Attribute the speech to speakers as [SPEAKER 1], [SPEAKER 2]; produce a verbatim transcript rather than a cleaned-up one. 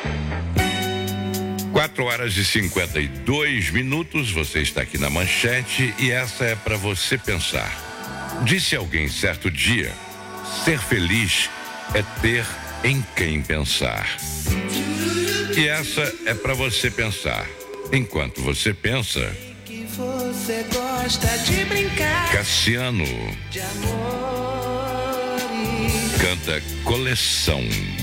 [SPEAKER 1] quatro horas e cinquenta e dois minutos, você está aqui na Manchete e essa é para você pensar. Disse alguém certo dia, ser feliz é ter em quem pensar. E essa é para você pensar. Enquanto você pensa,
[SPEAKER 2] Que você gosta de brincar,
[SPEAKER 1] Cassiano
[SPEAKER 2] de amor e
[SPEAKER 1] canta Coleção.